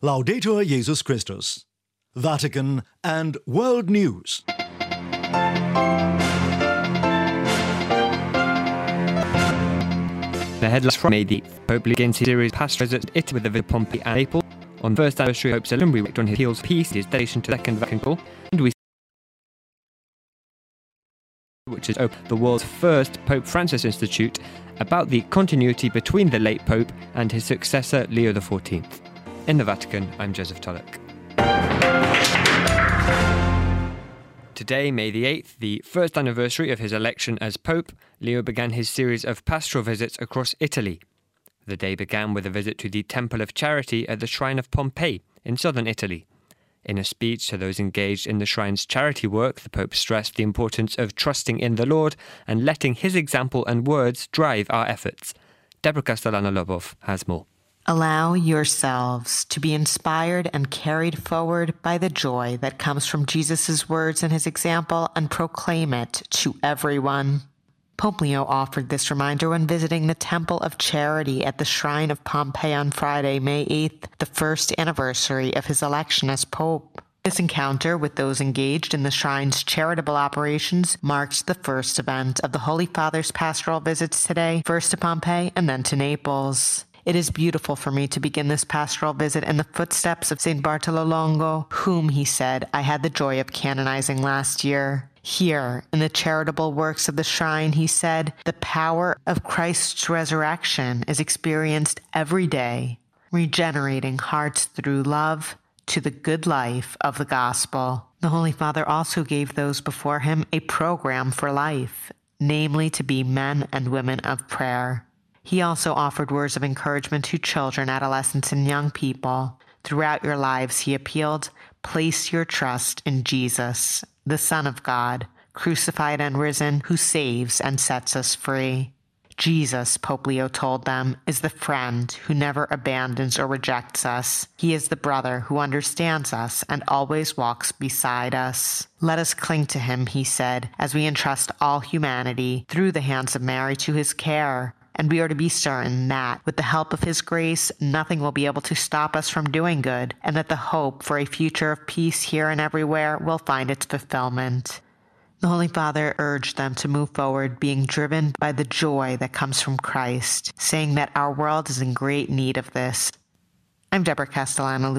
Laudetur Jesus Christus. Vatican and World News. The headlines from May the 8th. Pope begins his series pastoral visits to Italy with the visit Pompey and Naples. On the first anniversary of Pope's Alumni Week on his heels peace, his dedication to the Second Vatican Call, and we which is the world's first Pope Francis Institute about the continuity between the late Pope and his successor Leo XIV. In the Vatican, I'm Joseph Tulloch. Today, May the 8th, the first anniversary of his election as Pope, Leo began his series of pastoral visits across Italy. The day began with a visit to the Temple of Charity at the Shrine of Pompeii in southern Italy. In a speech to those engaged in the shrine's charity work, the Pope stressed the importance of trusting in the Lord and letting his example and words drive our efforts. Deborah Castellano-Lobov has more. Allow yourselves to be inspired and carried forward by the joy that comes from Jesus' words and his example, and proclaim it to everyone. Pope Leo offered this reminder when visiting the Temple of Charity at the Shrine of Pompeii on Friday, May 8th, the first anniversary of his election as Pope. This encounter with those engaged in the shrine's charitable operations marked the first event of the Holy Father's pastoral visits today, first to Pompeii and then to Naples. It is beautiful for me to begin this pastoral visit in the footsteps of St. Bartolo Longo, whom, he said, I had the joy of canonizing last year. Here, in the charitable works of the shrine, he said, the power of Christ's resurrection is experienced every day, regenerating hearts through love to the good life of the gospel. The Holy Father also gave those before him a program for life, namely to be men and women of prayer. He also offered words of encouragement to children, adolescents, and young people. Throughout your lives, he appealed, place your trust in Jesus, the Son of God, crucified and risen, who saves and sets us free. Jesus, Pope Leo told them, is the friend who never abandons or rejects us. He is the brother who understands us and always walks beside us. Let us cling to him, he said, as we entrust all humanity through the hands of Mary to his care. And we are to be certain that, with the help of his grace, nothing will be able to stop us from doing good, and that the hope for a future of peace here and everywhere will find its fulfillment. The Holy Father urged them to move forward, being driven by the joy that comes from Christ, saying that our world is in great need of this. I'm Deborah Castellano.